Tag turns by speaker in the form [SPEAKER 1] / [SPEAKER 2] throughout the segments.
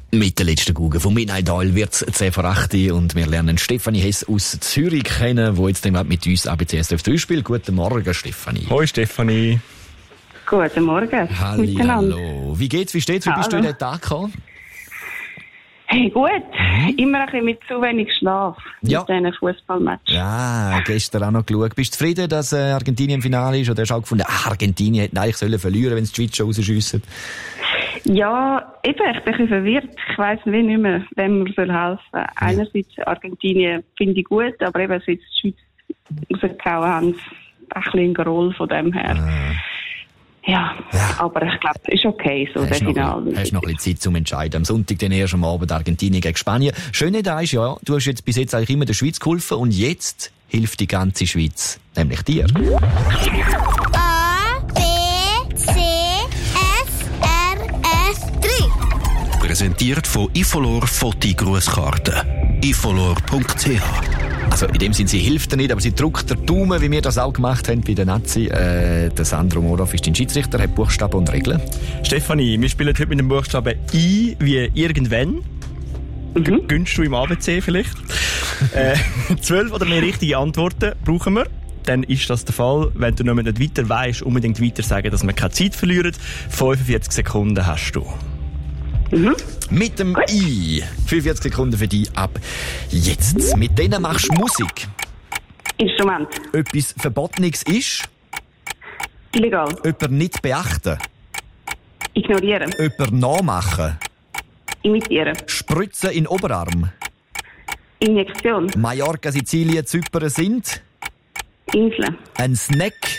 [SPEAKER 1] Mit der letzten Google von Midnight Oil wird es 10 vor 8 und wir lernen Stefanie Hess aus Zürich kennen, die jetzt mit uns ABC SRF 3 spielt. Guten Morgen, Stefanie.
[SPEAKER 2] Hoi, Stefanie.
[SPEAKER 3] Guten Morgen.
[SPEAKER 1] Hallo. Wie geht's? Wie steht's? Wie bist du in den Tag gekommen?
[SPEAKER 3] Hey, gut. Immer ein bisschen mit zu wenig Schlaf.
[SPEAKER 1] Ja.
[SPEAKER 3] Mit diesen Fußballmatch.
[SPEAKER 1] Ja, gestern auch noch geschaut. Bist du zufrieden, dass Argentinien im Finale ist? Oder hast du auch gefunden, Argentinien hätte eigentlich verlieren, wenn sie die Schweiz schon rausschiessen?
[SPEAKER 3] Ja, eben, ich bin ein bisschen verwirrt. Ich weiss nicht mehr, wem man helfen soll. Einerseits Argentinien finde ich gut, aber eben seit die Schweiz rausgehauen haben, ein bisschen ein Groll von dem her. Ja, aber ich glaube, es ist okay, so der Finale.
[SPEAKER 1] Hast noch ein bisschen Zeit zum Entscheiden. Am Sonntag den ersten Abend Argentinien gegen Spanien. Schöne da ist ja, du hast jetzt bis jetzt eigentlich immer der Schweiz geholfen und jetzt hilft die ganze Schweiz, nämlich dir.
[SPEAKER 4] A, B, C, S, R, S, 3.
[SPEAKER 5] Präsentiert von Ifolor Foti-Grußkarten. ifolor.ch.
[SPEAKER 1] Also in dem Sinne, sie hilft dir nicht, aber sie drückt den Daumen, wie wir das auch gemacht haben bei der Nazi. Der Sandro Morov ist dein Schiedsrichter, hat Buchstaben und Regeln.
[SPEAKER 2] Stefanie, wir spielen heute mit dem Buchstaben I wie irgendwann. Gönnst du im ABC vielleicht? 12 oder mehr richtige Antworten brauchen wir. Dann ist das der Fall. Wenn du noch nicht weiter weisst, unbedingt weiter sagen, dass wir keine Zeit verlieren. 45 Sekunden hast du.
[SPEAKER 1] Mit dem I. 45 Sekunden für dich ab jetzt. Mit denen machst du Musik.
[SPEAKER 3] Instrument.
[SPEAKER 1] Etwas Verbotenes ist.
[SPEAKER 3] Illegal.
[SPEAKER 1] Jemand nicht beachten.
[SPEAKER 3] Ignorieren.
[SPEAKER 1] Jemand nachmachen.
[SPEAKER 3] Imitieren.
[SPEAKER 1] Spritzen in Oberarm.
[SPEAKER 3] Injektion.
[SPEAKER 1] Mallorca, Sizilien, Zypern sind.
[SPEAKER 3] Inseln.
[SPEAKER 1] Ein Snack.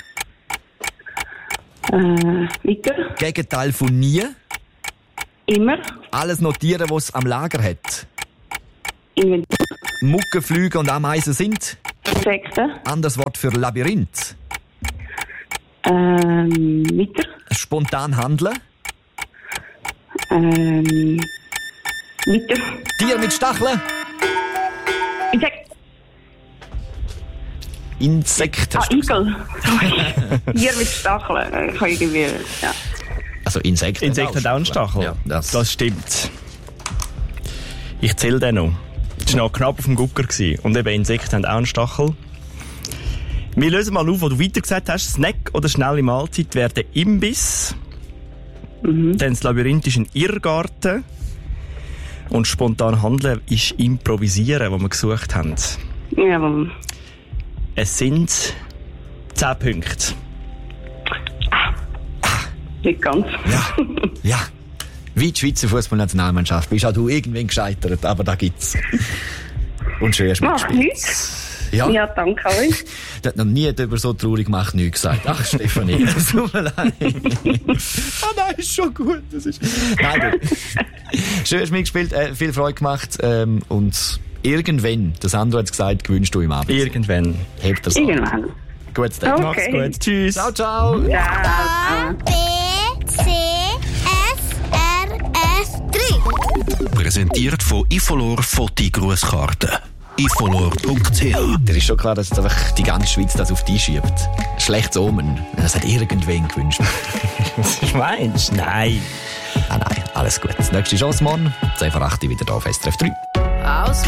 [SPEAKER 3] Weiter.
[SPEAKER 1] Gegenteil von nie.
[SPEAKER 3] Immer.
[SPEAKER 1] Alles notieren, was es am Lager hat.
[SPEAKER 3] Inventur.
[SPEAKER 1] Mucken, Flüge und Ameisen sind.
[SPEAKER 3] Insekten.
[SPEAKER 1] Anderes Wort für Labyrinth.
[SPEAKER 3] Weiter.
[SPEAKER 1] Spontan handeln.
[SPEAKER 3] Weiter.
[SPEAKER 1] Tier mit Stacheln. Insekten.
[SPEAKER 3] Igel. Tier mit Stacheln. Ich kann irgendwie, ja.
[SPEAKER 1] Also Insekten
[SPEAKER 2] Insekten haben auch einen Stachel.
[SPEAKER 1] Ja,
[SPEAKER 2] das stimmt. Ich zähle den noch. Das war noch knapp auf dem Gucker. Und eben Insekten haben auch einen Stachel. Wir lösen mal auf, was du weiter gesagt hast. Snack oder schnelle Mahlzeit wäre der Imbiss. Dann das Labyrinth ist ein Irrgarten. Und spontan handeln ist improvisieren, was wir gesucht haben.
[SPEAKER 3] Jawohl.
[SPEAKER 2] Es sind 10 Punkte.
[SPEAKER 3] Nicht ganz.
[SPEAKER 1] Ja. Wie die Schweizer Fußballnationalmannschaft bist auch du irgendwann gescheitert, aber da gibt's. Und schön hast du mitgespielt.
[SPEAKER 3] Nichts.
[SPEAKER 1] Ja,
[SPEAKER 3] danke euch.
[SPEAKER 1] Der hat noch nie über so traurig gemacht, nichts gesagt. Ach, Stefanie, das tut mir leid. Nein, ist schon gut. Nein, du. Schön hast du mitgespielt, viel Freude gemacht. Und irgendwann, das andere hat gesagt, gewünscht du im Abend.
[SPEAKER 2] Irgendwann.
[SPEAKER 1] Hebt das an.
[SPEAKER 3] Irgendwann.
[SPEAKER 1] Gut, Stefan.
[SPEAKER 3] Okay.
[SPEAKER 2] Mach's gut. Tschüss.
[SPEAKER 1] Ciao, ciao.
[SPEAKER 3] Ja.
[SPEAKER 4] A, B, C, S, R, S, 3.
[SPEAKER 5] Präsentiert von Ifolor Foti-Grußkarten. ifolor.ch.
[SPEAKER 1] Der ist schon klar, dass jetzt einfach die ganze Schweiz das auf dich schiebt. Schlechtes Omen. Das hat irgendwann gewünscht.
[SPEAKER 2] Was meinst du? Nein.
[SPEAKER 1] Nein, alles gut. Nächste Chance morgen. 10 vor 8 wieder da auf SRF 3.
[SPEAKER 4] Aus